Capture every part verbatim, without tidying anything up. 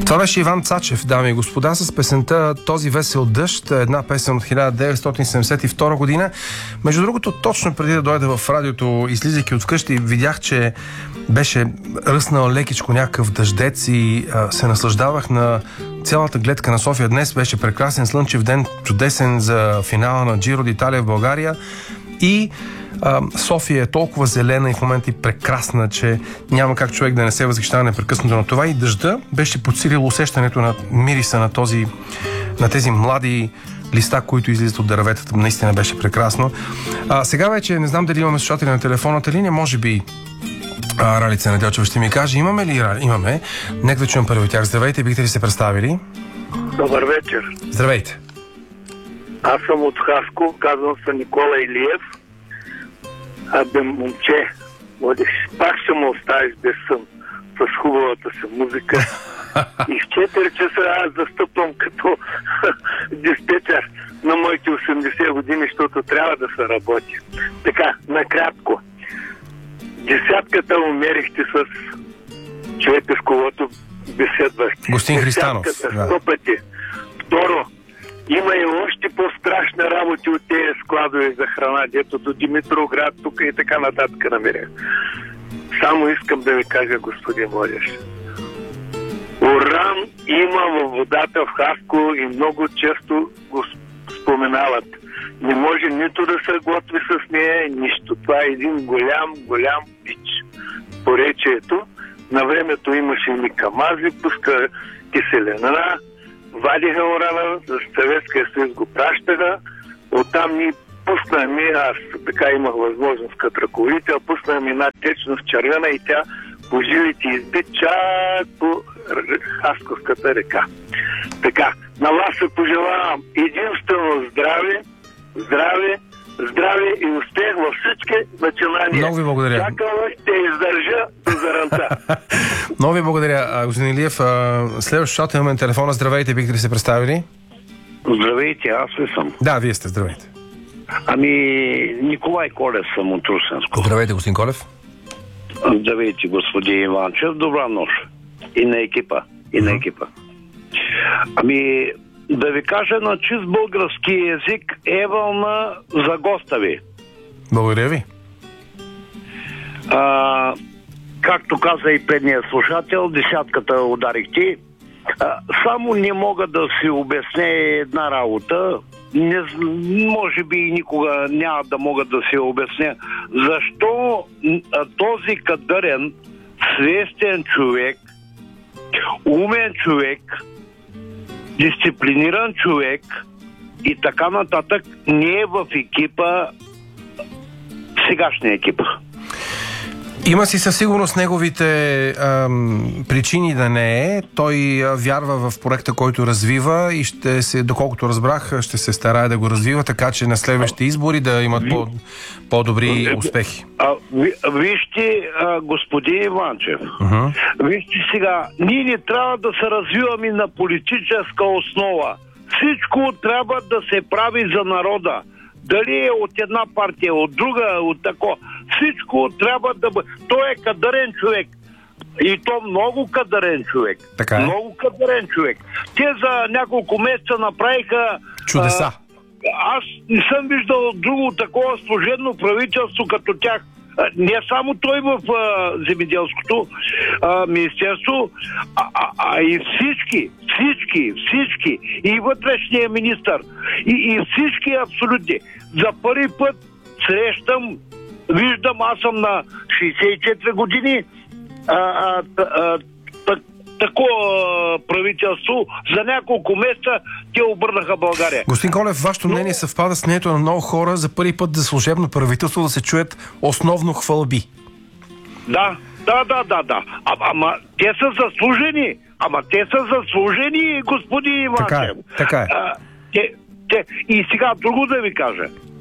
Това беше Иван Цачев, дами и господа, с песента "Този весел дъжд", една песен от хиляда деветстотин седемдесет и втора година. Между другото, точно преди да дойда в радиото, излизайки от вкъщи, видях, че беше ръснал лекичко някакъв дъждец и а, се наслаждавах на цялата гледка на София. Днес беше прекрасен слънчев ден, чудесен за финала на Джиро d'Italia в България. И а, София е толкова зелена и в момента и прекрасна, че няма как човек да не се възхищава непрекъснато на това. И дъжда беше подсилил усещането на мириса на, този, на тези млади листа, които излизат от дърветата. Наистина беше прекрасно. А, сега вече не знам дали имаме слушатели на телефонната линия. Може би а, Ралица Неделчева ще ми каже. Имаме ли? Имаме. Нека да чуем първи от тях. Здравейте, бихте ли се представили? Добър вечер. Здравейте. Аз съм от Хаско, казвам се Никола Илиев. А бе, момче, младиш, пак ще му оставиш без сън с хубавата си музика. И в четири часа аз застъпвам като диспетчер на моите осемдесет години, защото трябва да се работи. Така, накратко. Десятката умерихте с човека, с когото беседвахте. Гостин Христанов. Десятката, сто пъти. Второ, има и още по-страшни работи от тези складове за храна, дето до Димитроград, тук и така нататък намеря. Само искам да ви кажа, господин Младеж. Уран има във водата в Хаско и много често го споменават. Не може нито да се готви с нея, нищо. Това е един голям, голям бич. По речието, на времето имаше и камази, пуска киселена, вадиха урана, за Съветския съюз го пращаха, оттам ни пусна ми, аз така имах възможност като ръководител, пусна ми една течност червена и тя по жилите изби чак по Хасковската река. Така, на вас се пожелавам единствено здраве, здраве, здраве и успех във всички начинания. Много ви благодаря. Чакам ще издържа до заранта. Много ви благодаря, господин Илиев. Следващото шато имаме телефона. Здравейте, бихте ли се представили? Здравейте, аз ли съм? Да, вие сте, здравейте. Ами, Николай Колев съм от Русенско. Здравейте, господин Колев. Здравейте, господин Иванчев. Добра нощ. И на екипа. И на екипа. Ами, да ви кажа на чист български език, Евална за госта ви. Благодаря ви. А, както каза и предния слушател, десятката ударих ти. А, само не мога да си обясня една работа. Не, може би и никога няма да мога да си обясня защо а, този кадърен, свестен човек, умен човек, дисциплиниран човек и така нататък не е в екипа, сегашния екип. Има си със сигурност неговите ам, причини да не е. Той а, вярва в проекта, който развива и ще се, доколкото разбрах, ще се старае да го развива, така че на следващите избори да имат по, по-добри успехи. А, ви, вижте, а, господин Иванчев, uh-huh. вижте сега, ние не трябва да се развиваме на политическа основа. Всичко трябва да се прави за народа. Дали е от една партия, от друга, от тако. Всичко трябва да бъде. Той е кадърен човек. И то много кадърен човек. Така е. Много кадърен човек. Те за няколко месеца направиха... чудеса. А, аз не съм виждал друго такова служебно правителство като тях. Не само той в а, земеделското а, министерство, а, а, а и всички, всички, всички, и вътрешния министър, и, и всички абсолютни. За първи път срещам, виждам, аз съм на шейсет и четири години, а, а, а, так, такова правителство, за няколко месеца те обърнаха България. Господин Колев, вашето мнение съвпада с мнението на много хора за първи път за служебно правителство да се чуят основно хвалби. Да, да, да, да, да. А, ама те са заслужени. Ама те са заслужени, господин Иванчев. Така е, така е. А, те, те, и сега друго да ви кажа.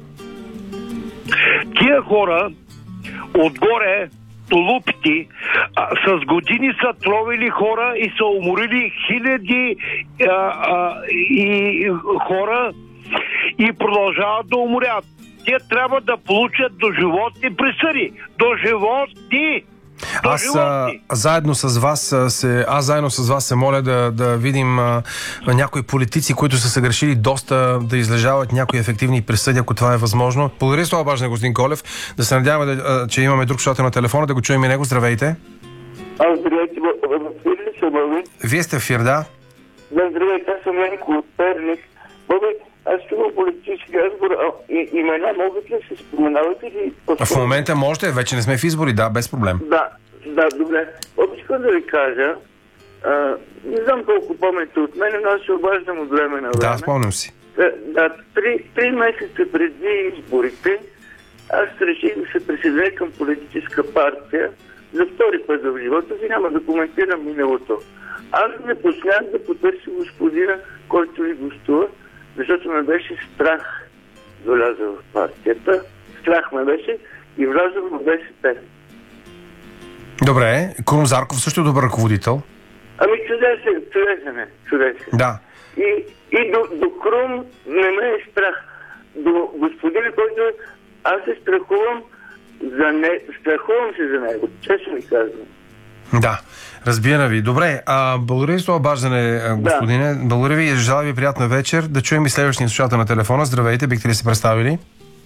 Тия хора отгоре, тулупите, а, с години са тровили хора и са уморили хиляди а, а, и хора и продължават да уморят. Те трябва да получат до животни присъди. До животни! Аз а, заедно с вас се, аз заедно с вас се моля да, да видим а, някои политици, които са съгрешили доста, да излежават някои ефективни присъди, ако това е възможно. Благодаря за това, обаждане, господин Колев. Да се надяваме, да, че имаме друг слушател на телефона, да го чуем и него. Здравейте. А, здравейте, в съм, Боби. Вие сте в ефир, да? Да, здравейте, аз съм Ленко от Перник. Боби, аз чувам политически разговор, а и, имена могат ли се споменават или... В момента можете, вече не сме в избори, да, без проблем. Да, да, добре. Боби, искам да ви кажа, а, не знам колко помните от мен, но аз се обаждам от време на време. Да, спомням си. Да, да три, три месеца преди изборите, аз реших да се присъединя към политическа партия за втори път в живота си, няма да коментирам миналото. Аз не поснях да потърся господина, който ви гостува, защото ме беше страх да вляза в партията. Страх ме беше и вляза в БСП. Добре, Крум Зарков също е добър ръководител. Ами чудесен, чудесен е, чудесен. Да. И, и до, до Крум не ме е страх. До господина, който аз се страхувам за не... страхувам се за него, честно ми казвам. Да, разбира ви. Добре, а, благодаря ви за това обаждане, господине. Да. Благодаря ви и желая ви приятна вечер. Да чуем и следващия слушател на телефона. Здравейте, бихте ли се представили?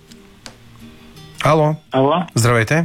Ало. Ало. Здравейте.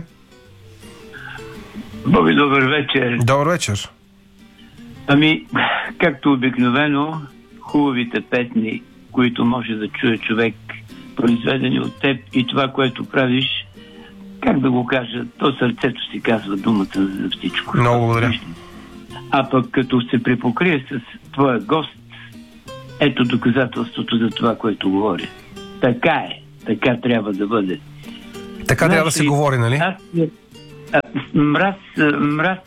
Боби, добър вечер. Добър вечер. Ами, както обикновено, хубавите песни, които може да чуе човек, произведени от теб и това, което правиш, как да го кажа, то сърцето си казва думата за всичко. Много благодаря. А пък като се припокрие с твоя гост, ето доказателството за това, което говори. Така е. Така трябва да бъде. Така трябва да се говори, нали? Аз, а, мраз, мраз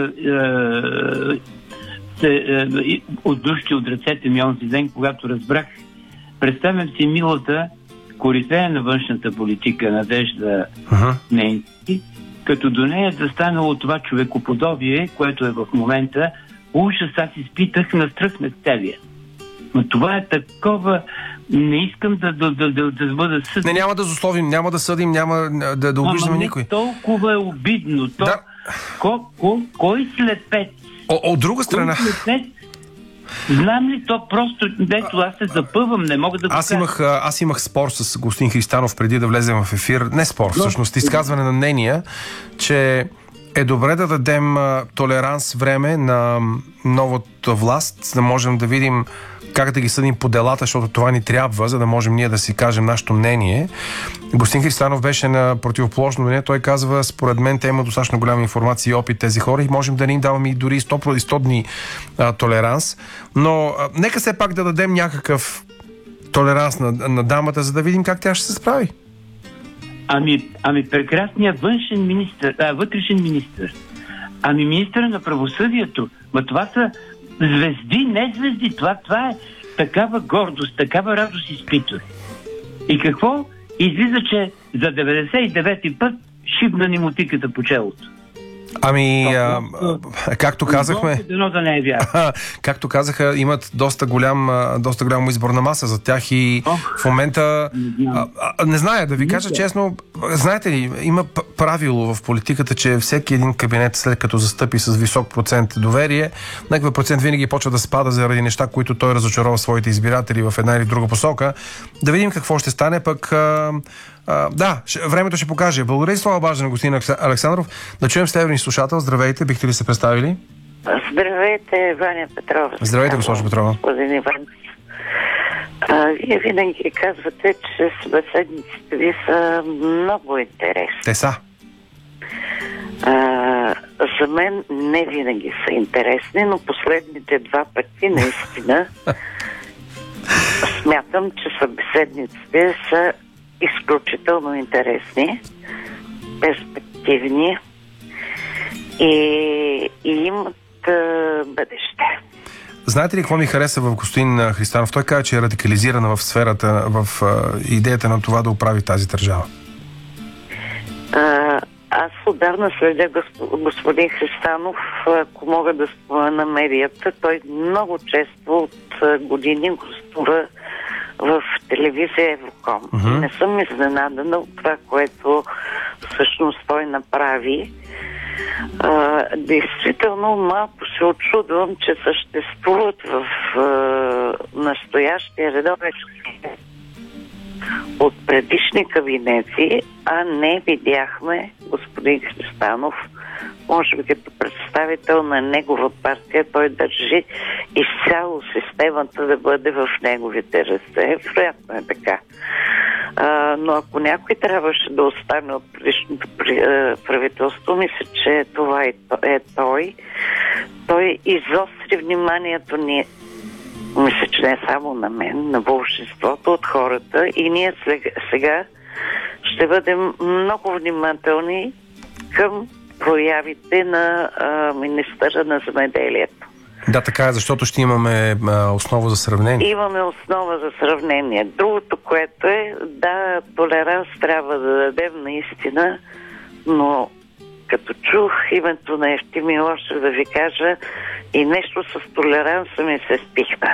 а, се а, отдушки от ръцете ми онзи ден, когато разбрах. Представям си милата корифея на външната политика Надежда uh-huh. Ненски, като до нея да станало това човекоподобие, което е в момента, ужас, аз изпитах, настръхнах целия. Но това е такова... Не искам да, да, да, да, да бъда съд. Не, няма да засловим, няма да съдим, няма да, да обиждаме никой. Толкова е обидно. То... Да. Ко, ко, кой слепец? О, от друга страна... Кой слепец? Знам ли то просто, дето аз се запъвам, не мога да го аз имах, аз имах спор с господин Христанов преди да влезем в ефир. Не спор, Но... всъщност изказване на мнения, че е добре да дадем а, толеранс, време на новата власт, за да можем да видим как да ги съдим по делата, защото това ни трябва, за да можем ние да си кажем нашето мнение. Господин Христанов беше на противоположно мнение. Той казва, според мен те има достатъчно голяма информация и опит тези хора и можем да ни им даваме и дори сто дни а, толеранс. Но а, нека все пак да дадем някакъв толеранс на, на дамата, за да видим как тя ще се справи. Ами, ами прекрасният външен министър, а, вътрешен министър. Ами министъра на правосъдието. Ма това са звезди, не звезди. Това, това е такава гордост, такава радост изпитва. И какво? Излиза, че за деветдесет и девети път шибна ни мотиката по челото. Ами, а, както казахме, да не е вярно. Както казаха, имат доста голям, доста голяма изборна маса за тях и Ох, в момента не, а, а, не зная, да ви кажа честно, знаете ли, има правило в политиката, че всеки един кабинет, след като застъпи с висок процент доверие, някакъв процент винаги почва да спада заради неща, които той разочарова своите избиратели в една или друга посока. Да видим какво ще стане, пък а, Uh, да, времето ще покаже. Благодаря и слава обаждане, господин Александров. Да чуем следващия слушател. Здравейте, бихте ли се представили? Здравейте, Ваня Петрова. Здравейте, госпожо Петрова. Господин Иван. А, вие винаги казвате, че събеседниците ви са много интересни. Те са. А, за мен не винаги са интересни, но последните два пъти наистина смятам, че събеседниците са изключително интересни, перспективни и, и имат а, бъдеще. Знаете ли какво ми хареса в господин Христанов? Той каза, че е радикализирана в сферата, в а, идеята на това да оправи тази държава. А, аз отдавна следя госп... господин Христанов, ако мога да спомена медията. Той много често от години гостува в телевизия Евроком. Uh-huh. Не съм изненадана от това, което всъщност той направи. А, действително малко се очудвам, че съществуват в а, настоящия редовен от предишни кабинети, а не видяхме господин Христанов, може би като представител на негова партия, той държи изцяло системата да бъде в неговите ръце. Вероятно е така. А, но ако някой трябваше да остане от предишното правителство, мисля, че това е, е той. Той изостри вниманието ни, мисля, че не само на мен, на большинството от хората, и ние сега ще бъдем много внимателни към проявите на а, министъра на земеделието. Да, така е, защото ще имаме а, основа за сравнение. Имаме основа за сравнение. Другото, което е, да, толеранс трябва да дадем наистина, но като чух името на Евтим Милошев, да ви кажа, и нещо с толеранса ми се спихна.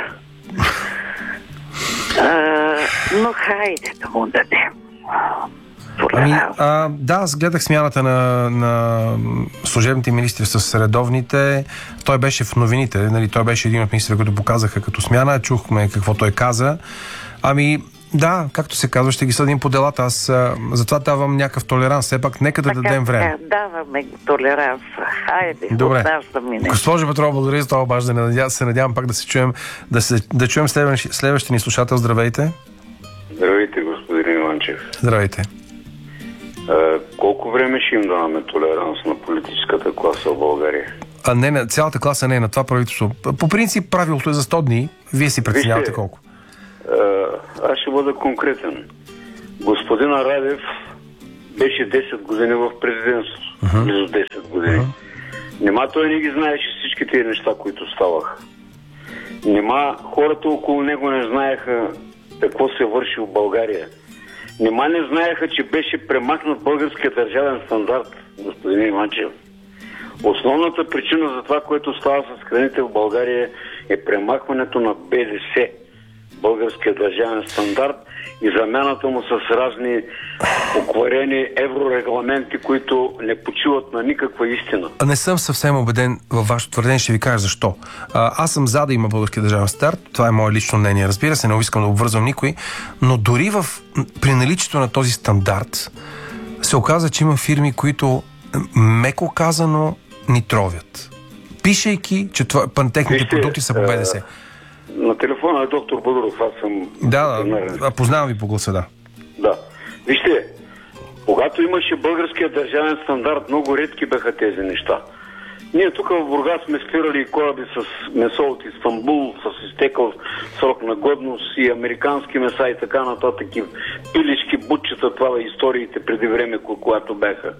а, но хайде да му дадем. Ами, а, да, аз гледах смяната на, на служебните министри с редовните. Той беше в новините, нали? Той беше един от министрите, които показаха като смяна. Чухме какво той каза. Ами, да, както се казва, ще ги съдим по делата. Аз а, затова давам някакъв толеранс. Все пак, нека да така, дадем време. Да, даваме толеранса. Хайде, добре. От нас да мине. Госпожо Петрова, благодаря за това обаждане. Надя, се надявам пак да се чуем, да, се, да чуем следващия, следващия ни слушател. Здравейте. Здравейте, господин Иванчев. Здравейте. А, колко време ще им даваме толеранс на политическата класа в България? А не, на цялата класа не, на това правителство. По принцип, правилото е за сто дни. Вие си преценявате Вижте, колко. А, аз ще бъда конкретен. Господин Радев беше десет години в президентството. Uh-huh. Близо десет години. Uh-huh. Нима той не ги знаеше всички тези неща, които ставаха. Нима хората около него не знаеха какво се върши в България. Нима не знаеха, че беше премахнат българския държавен стандарт, господин Иванчев. Основната причина за това, което става с храните в България, е премахването на Б Д С, българския държавен стандарт, и замяната му с разни окварени еврорегламенти, които не почиват на никаква истина. Не съм съвсем убеден във вашето твърдение, ще ви кажа защо. А, аз съм за да има български държавен стандарт, това е мое лично мнение, разбира се, не искам да обвързвам никой, но дори в, при наличието на този стандарт се оказа, че има фирми, които меко казано ни тровят. Пишейки, че това, техните продукти са по Б Д С. На телефона е доктор Бодоров, аз съм... Да, да, познавам ви по гласа, да. Да. Вижте, когато имаше българския държавен стандарт, много редки бяха тези неща. Ние тук в Бургас сме спирали кораби с месо от Истанбул, с изтекал срок на годност, и американски меса и така нататък, и пилишки бутчета, това е историите преди време, когато бяха.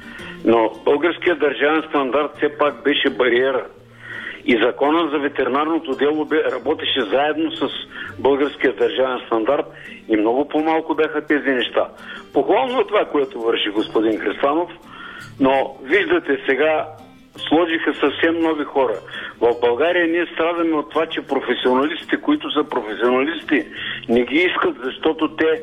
Но българският държавен стандарт все пак беше бариера. И законът за ветеринарното дело бе, работеше заедно с българския държавен стандарт, и много по-малко бяха тези неща. Похвално е това, което върши господин Христанов, но виждате сега, сложиха съвсем нови хора. В България ние страдаме от това, че професионалистите, които са професионалисти, не ги искат, защото те...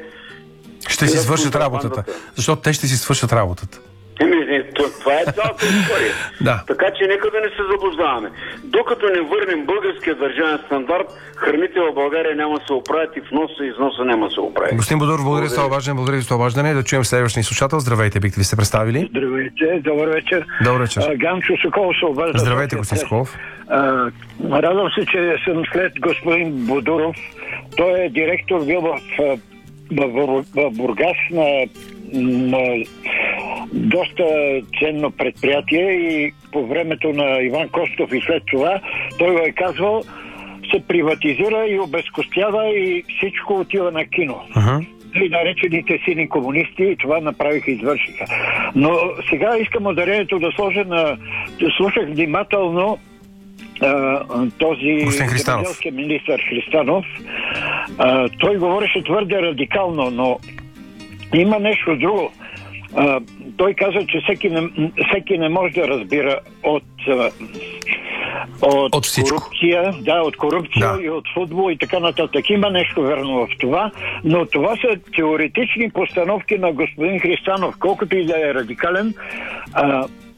Ще си свършат работата. Защото те ще си свършат работата. Еми, не, това е цялата история. Да. Така че нека да не се заблуждаваме. Докато не върнем българския държавен стандарт, храните в България няма да се оправят и вноса и износа няма да се оправят. Господин Бодоров, благодаря за това обаждане, благодаря за това обаждане. Да чуем следващия слушател. Здравейте, бихте ли се представили? Здравейте, добър вечер. Добър вечер. А, Ганчо Соколов се обажда. Здравейте, господин Соколов. А, радвам се, че съм след господин Бодоров. Той е директор, бил в, в, в, в Бургас на, на доста ценно предприятие, и по времето на Иван Костов и след това той го е казвал, се приватизира и обезкостява и всичко отива на кино. Uh-huh. И наречените сини комунисти, и това направиха и извършиха. Но сега искам ударението да сложа на... Слушах внимателно а, този земеделски министър Христанов. А, той говореше твърде радикално, но има нещо друго. Uh, той каза, че всеки не, всеки не може да разбира от, uh, от, от корупция, да, от корупция да. И от футбол и така нататък. Има нещо верно в това, но това са теоретични постановки на господин Христанов. Колкото и да е радикален, uh,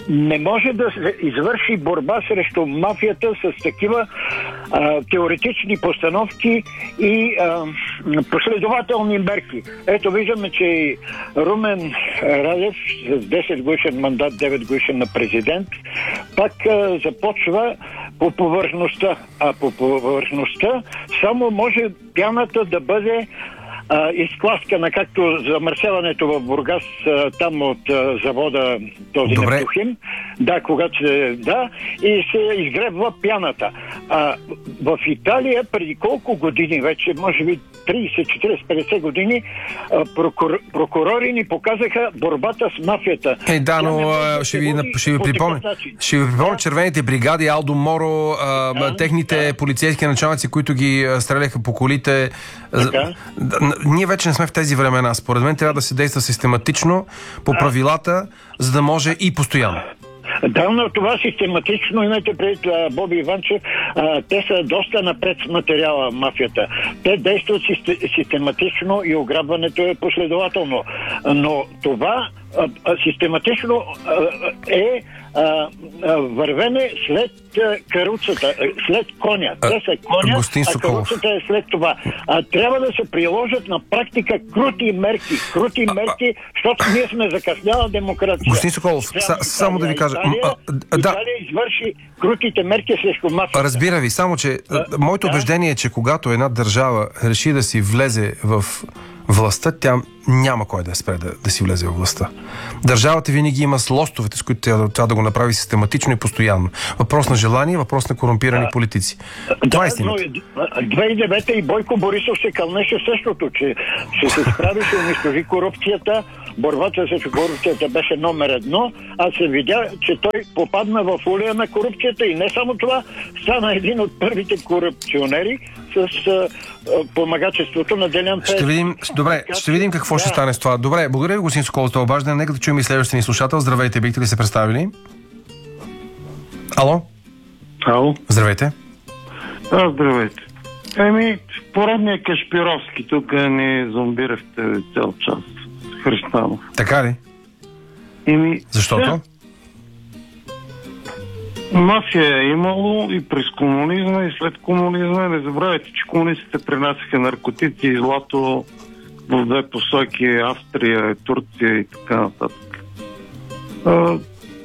не може да се извърши борба срещу мафията с такива а, теоретични постановки и а, последователни мерки. Ето виждаме, че Румен Радев с десет годишен мандат, девет годишен на президент, пак а, започва по повърхността. А по повърхността само може пяната да бъде а, изтласкана, както замърсяването в Бургас, а, там от а, завода този Нефтохим. Да, когато се... Да, и се изгребва пяната. А в Италия преди колко години, вече може би трийсет, четирийсет, петдесет години, а, прокур... прокурори ни показаха борбата с мафията. Е, да, но да ще ви, ще ви припомня, ще ви припомня да. червените бригади, Алдо Моро, а, да, техните да. полицейски началници, които ги стреляха по колите. Така. Ние вече не сме в тези времена. Според мен трябва да се действа систематично по правилата, за да може и постоянно. Да, но това систематично, имайте предвид, Боби Иванчев, а, те са доста напред с материала, мафията. Те действат систематично и ограбването е последователно. Но това а, а, систематично а, е а, а, вървене след а, каруцата, след коня. Те са коня, а каруцата е след това. А, трябва да се приложат на практика крути мерки. Крути мерки, защото ние сме закъсняла демокрация. Господин Соколов, са, само да ви кажа. Италия, а, да. Италия извърши крутите мерки срещу мафията. Разбира ви, само че да, моето да. убеждение е, че когато една държава реши да си влезе в властта, тя няма кой да я спре да, да си влезе в властта. Държавата винаги има слостовете, с които трябва, трябва да го направи систематично и постоянно. Въпрос на желание, въпрос на корумпирани а, политици. Да, това е истината. две хиляди и девета и Бойко Борисов се кълнеше същото, че ще се справи, ще унищожи корупцията. Борбата срещу корупцията беше номер едно, а се видя, че той попадна в улея на корупцията и не само това, стана един от първите корупционери с а, помагачеството на Делян Пеевски. Ще видим, добре, ще видим какво да. ще стане с това. Добре, благодаря ви, господин Соколов, за това обаждане. Нека да чуем и следващия ни слушател. Здравейте, бихте ли се представили? Ало? Ало? Здравейте. А, здравейте. Еми, поредния Кашпировски, тук не зомбирахте цял час. Христанов. Така ли? Еми, Защото? Да. Мафия е имало и през комунизма, и след комунизма. Не забравяйте, че комунистите принасяха наркотици и злато в две посоки, Австрия, Турция и така нататък. А,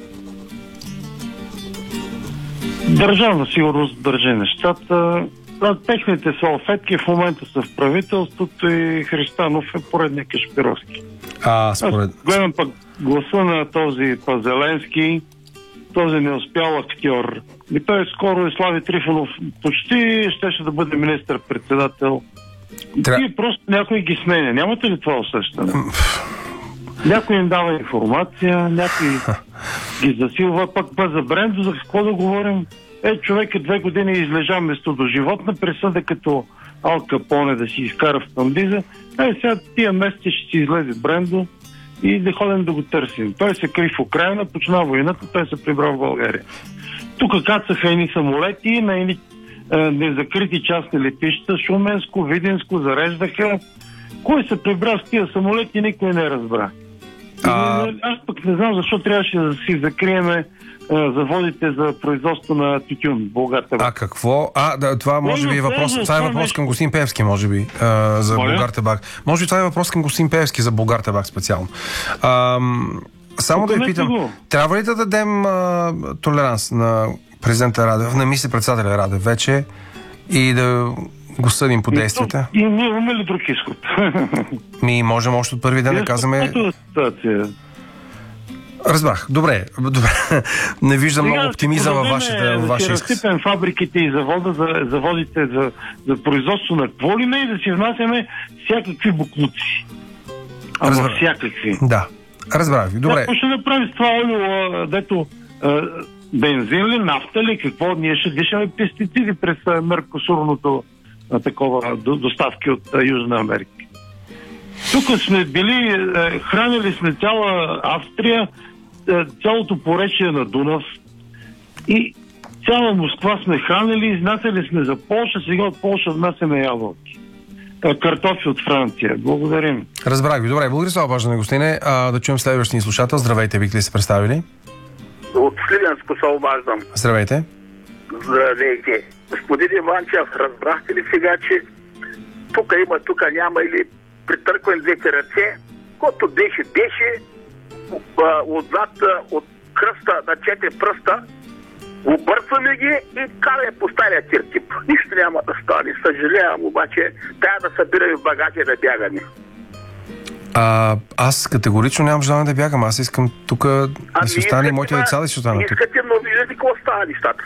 държавна сигурност държи нещата. А техните салфетки в момента са в правителството и Христанов е поредния Кашпировски. А, според... Аз гледам пък гласа на този Пазеленски, този неуспял актьор. И той скоро и Слави Трифонов почти щеше да бъде министър-председател. Тря... И просто някой ги сменя. Нямате ли това усещане? Някой им дава информация, някой ги засилва. Пък па за Брендо, за какво да говорим? Е, човек е две години излежа вместо до животна присъда като Ал Капоне да си изкара в Тамбиза. Е, сега тия месеци ще си излезе Брендо и да ходим да го търсим. Той се кри в Украина, почна войната, той се прибра в България. Тук кацаха едни самолети на едни е, незакрити частни летища, Шуменско, Видинско, зареждаха. Кой се прибра с тия самолети, никой не разбра. А... Аз пък не знам защо трябваше да си закриеме заводите за производство на тютюн, Булгартабак. А какво? А, да, това може би е въпрос. Това е въпрос към господин Пеевски, може би, а, за Булгартабак. Може би това е въпрос към господин Пеевски за Булгартабак специално. А, само да ви питам, трябва ли да дадем а, толеранс на президента Радев, на мисля-председателя Радев вече и да го съдим по действията? И ние имаме ли друг изход? Ми можем още от първи ден да казваме... Разбрах. Добре. Добре. Не виждам сега, много оптимизъм във вашите да ваши... Да си разсипем фабриките и завода, за, заводите за, за производство на какво ли не и да си внасяме всякакви буклуци. Ама Разбрах. всякакви. Да. Разбрах ви. Добре. Какво ще направи с това олио, дето бензин ли, нафта ли, какво? Ние ще дишаме пестициди през меркосурното такова доставки от Южна Америка. Тук сме били, хранили сме цяла Австрия, цялото поречие на Дунав и цяла Москва сме хранили, изнасяли сме за Полша, сега от Полша внасяме ябълки. Картофи от Франция. Благодарим. Разбрах ви. Добре, благодаря за обаждане, гостине. А, да чуем следващия ни слушател. Здравейте, бихте ли се представили? От Сливенско се обаждам. Здравейте. Здравейте. Господин Иванчев, разбрахте ли сега, че тук има, тук няма или притърквам двете ръце, който беше, беше отзад от кръста на четири пръста, обърсваме ги и караме по стария тиртип. Нищо няма да стане. Съжалявам, обаче трябва да събираме багажи да бягаме. А, аз категорично нямам желание да бягам. Аз искам тук да ами си остане и моите деца да си останат тук. Искате, но виждате какво става нещата.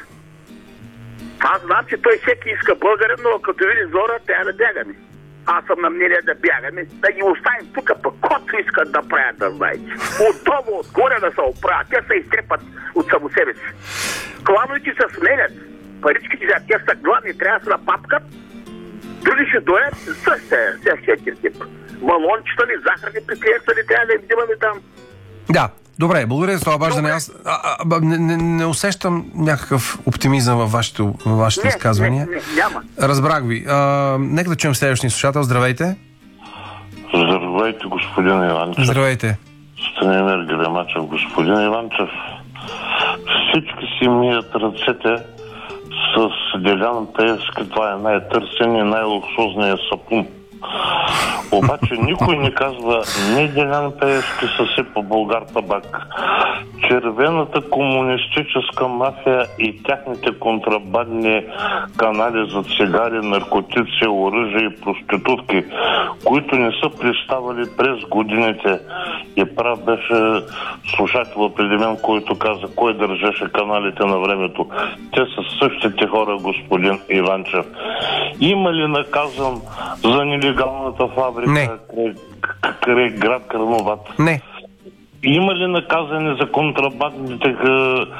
Аз знам, че той всеки иска българин, но като види Зора, трябва да бягаме. Аз съм на мнение да бягаме, да ги оставим тук, пък който искат да правят, да знаете. Отдолу, отгоре да се оправят, те се изтрепат от само себе си. Клановете се сменят, паричките за те са гладни, трябва да се напапкат, други ще дойдат, същия тип. Балончета ли, захарни приклеят ли, трябва да им взимаме там. Да, добре, благодаря за това обаждане. Аз а, а, не, не, не усещам някакъв оптимизъм във вашите, във вашите не, изказвания. Не, не, няма. Разбрах ви. А, нека да чуем следващия слушател. Здравейте. Здравейте, господин Иванчев. Здравейте. Станимир Гремачев. Господин Иванчев, всички си мият ръцете с Делян Пеевски. Това е най-търсен и най-луксозният сапун. Обаче никой не казва, не Делян Пеевски съсипа Булгартабак. Червената комунистическа мафия и тяхните контрабандни канали за цигари, наркотици, оръжие и проститутки, които не са приставали през годините. И прав беше слушател преди мен, който каза, кой държеше каналите на времето. Те са същите хора, господин Иванчев. Има ли наказан за нелегалната фабрика край, край град Карнобат? Не. Има ли наказани за контрабандните